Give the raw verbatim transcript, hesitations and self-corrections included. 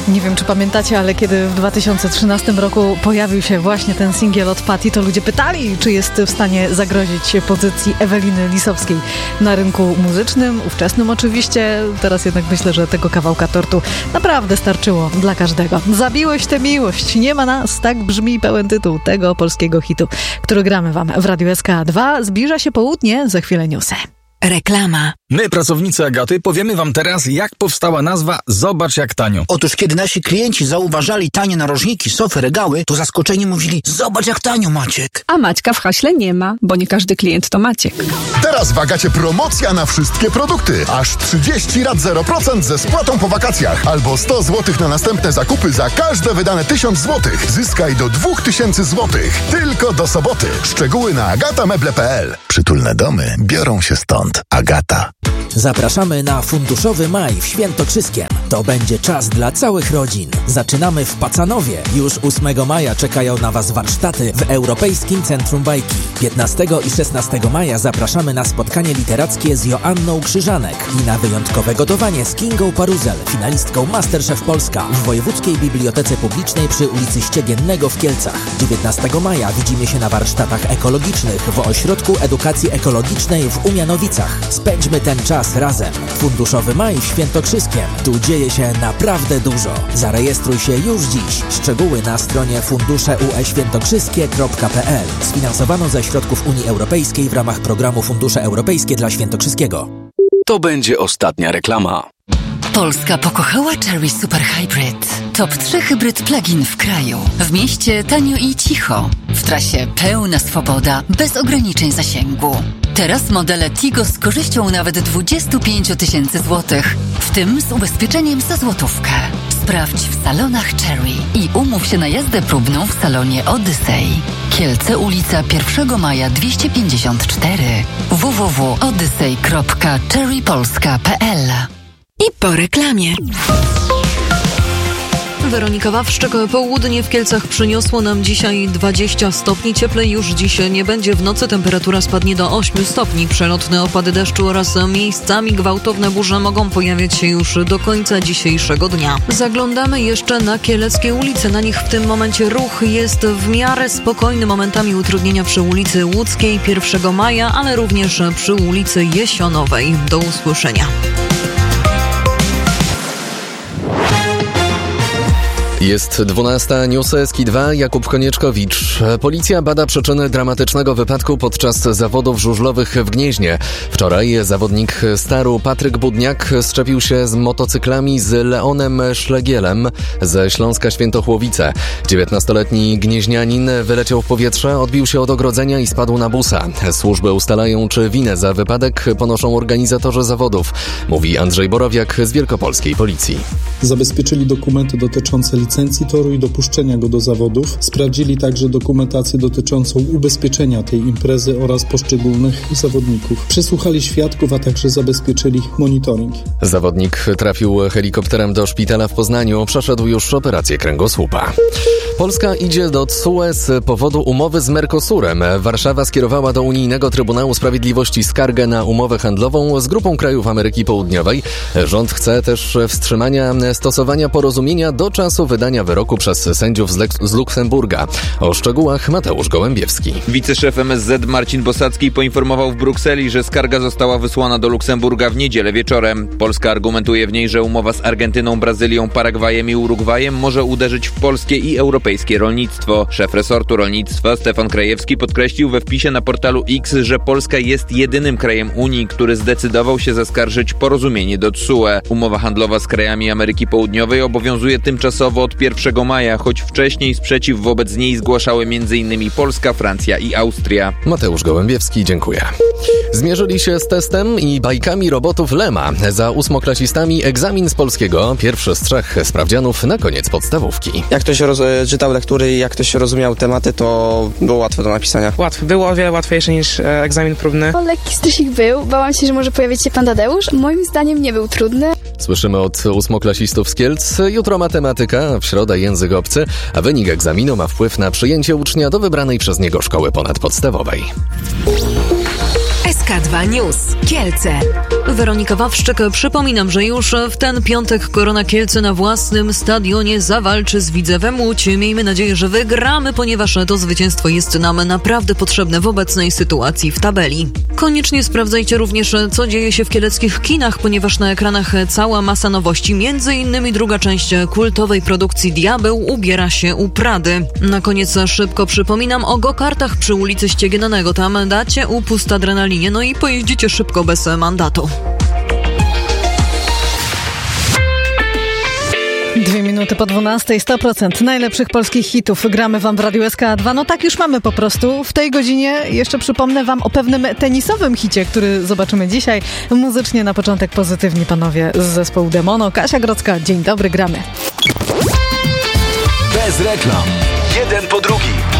Nie wiem, czy pamiętacie, ale kiedy w dwa tysiące trzynastym roku pojawił się właśnie ten singiel od Patty, to ludzie pytali, czy jest w stanie zagrozić pozycji Eweliny Lisowskiej na rynku muzycznym, ówczesnym oczywiście. Teraz jednak myślę, że tego kawałka tortu naprawdę starczyło dla każdego. Zabiłeś tę miłość, nie ma nas, tak brzmi pełen tytuł tego polskiego hitu, który gramy wam w Radiu S K dwa. Zbliża się południe, za chwilę newsy. Reklama. My, pracownicy Agaty, powiemy wam teraz, jak powstała nazwa Zobacz jak tanio. Otóż, kiedy nasi klienci zauważali tanie narożniki, sofy, regały, to zaskoczeni mówili: zobacz jak tanio, Maciek. A Maćka w haśle nie ma, bo nie każdy klient to Maciek. Teraz w Agacie promocja na wszystkie produkty. Aż trzydzieści rat zero procent ze spłatą po wakacjach. Albo sto złotych na następne zakupy za każde wydane tysiąc złotych. Zyskaj do dwa tysiące złotych. Tylko do soboty. Szczegóły na agatameble kropka p l. Przytulne domy biorą się stąd. Agata. Zapraszamy na Funduszowy Maj w Świętokrzyskiem. To będzie czas dla całych rodzin. Zaczynamy w Pacanowie. Już ósmego maja czekają na Was warsztaty w Europejskim Centrum Bajki. piętnastego i szesnastego maja zapraszamy na spotkanie literackie z Joanną Krzyżanek i na wyjątkowe gotowanie z Kingą Paruzel, finalistką MasterChef Polska w Wojewódzkiej Bibliotece Publicznej przy ulicy Ściegiennego w Kielcach. dziewiętnastego maja widzimy się na warsztatach ekologicznych w Ośrodku Edukacji Ekologicznej w Umianowicach. Spędźmy ten czas razem. Funduszowy Maj w Świętokrzyskiem. Tu dzieje się naprawdę dużo. Zarejestruj się już dziś. Szczegóły na stronie fundusze u e świętokrzyskie kropka p l. Sfinansowano ze środków Unii Europejskiej w ramach programu Fundusze Europejskie dla Świętokrzyskiego. To będzie ostatnia reklama. Polska pokochała Chery Super Hybrid. Top trzy hybryd plug-in w kraju. W mieście tanio i cicho. W trasie pełna swoboda, bez ograniczeń zasięgu. Teraz modele Tigo z korzyścią nawet dwadzieścia pięć tysięcy złotych, w tym z ubezpieczeniem za złotówkę. Sprawdź w salonach Chery i umów się na jazdę próbną w salonie Odyssey. Kielce, ulica pierwszego maja dwieście pięćdziesiąt cztery. w w w kropka odyssey kropka cherry polska kropka p l. I po reklamie. Weronika Wawrzyk. Południe w Kielcach przyniosło nam dzisiaj dwadzieścia stopni. Cieplej już dziś nie będzie. W nocy temperatura spadnie do ośmiu stopni. Przelotne opady deszczu oraz miejscami gwałtowne burze mogą pojawiać się już do końca dzisiejszego dnia. Zaglądamy jeszcze na kieleckie ulice. Na nich w tym momencie ruch jest w miarę spokojny. Momentami utrudnienia przy ulicy Łódzkiej pierwszego maja, ale również przy ulicy Jesionowej. Do usłyszenia. Jest dwunasta, News S K dwa, Jakub Konieczkowicz. Policja bada przyczyny dramatycznego wypadku podczas zawodów żużlowych w Gnieźnie. Wczoraj zawodnik Staru Patryk Budniak szczepił się z motocyklami z Leonem Szlegielem ze Śląska Świętochłowice. dziewiętnastoletni gnieźnianin wyleciał w powietrze, odbił się od ogrodzenia i spadł na busa. Służby ustalają, czy winę za wypadek ponoszą organizatorzy zawodów, mówi Andrzej Borowiak z Wielkopolskiej Policji. Zabezpieczyli dokumenty dotyczące licencji toru i dopuszczenia go do zawodów. Sprawdzili także dokumentację dotyczącą ubezpieczenia tej imprezy oraz poszczególnych zawodników. Przesłuchali świadków, a także zabezpieczyli monitoring. Zawodnik trafił helikopterem do szpitala w Poznaniu. Przeszedł już operację kręgosłupa. Polska idzie do T S U E z powodu umowy z Mercosurem. Warszawa skierowała do Unijnego Trybunału Sprawiedliwości skargę na umowę handlową z grupą krajów Ameryki Południowej. Rząd chce też wstrzymania stosowania porozumienia do czasu wydania wyroku przez sędziów z, Lek- z Luksemburga. O szczegółach Mateusz Gołębiewski. Wiceszef M S Z Marcin Bosacki poinformował w Brukseli, że skarga została wysłana do Luksemburga w niedzielę wieczorem. Polska argumentuje w niej, że umowa z Argentyną, Brazylią, Paragwajem i Urugwajem może uderzyć w polskie i europejskie rolnictwo. Szef resortu rolnictwa Stefan Krajewski podkreślił we wpisie na portalu X, że Polska jest jedynym krajem Unii, który zdecydował się zaskarżyć porozumienie do T S U E. Umowa handlowa z krajami Ameryki Południowej obowiązuje tymczasowo od pierwszego maja, choć wcześniej sprzeciw wobec niej zgłaszały m.in. Polska, Francja i Austria. Mateusz Gołębiewski, dziękuję. Zmierzyli się z testem i bajkami robotów Lema. Za ósmoklasistami egzamin z polskiego, pierwszy z trzech sprawdzianów na koniec podstawówki. Jak ktoś roz- czytał lektury i jak ktoś rozumiał tematy, to było łatwe do napisania. Łatwy. Było o wiele łatwiejsze niż e, egzamin próbny. O, lekki stresik był. Bałam się, że może pojawić się pan Tadeusz. Moim zdaniem nie był trudny. Słyszymy od ósmoklasistów z Kielc. Jutro matematyka, w środę język obcy, a wynik egzaminu ma wpływ na przyjęcie ucznia do wybranej przez niego szkoły ponadpodstawowej. S K dwa News. Kielce. Weronika Wawrzyk. Przypominam, że już w ten piątek Korona Kielce na własnym stadionie zawalczy z Widzewem Łódź. Miejmy nadzieję, że wygramy, ponieważ to zwycięstwo jest nam naprawdę potrzebne w obecnej sytuacji w tabeli. Koniecznie sprawdzajcie również, co dzieje się w kieleckich kinach, ponieważ na ekranach cała masa nowości. Między innymi druga część kultowej produkcji Diabeł ubiera się u Prady. Na koniec szybko przypominam o go-kartach przy ulicy Ściegiennego. Tam dacie upust adrenalinie, no i pojeździcie szybko bez mandatu. Dwie minuty po dwunastej, sto procent najlepszych polskich hitów gramy wam w Radiu S K dwa. No tak już mamy po prostu. W tej godzinie jeszcze przypomnę wam o pewnym tenisowym hicie, który zobaczymy dzisiaj. Muzycznie na początek pozytywni panowie z zespołu Demono. Kasia Grodzka, dzień dobry, gramy. Bez reklam. Jeden po drugim.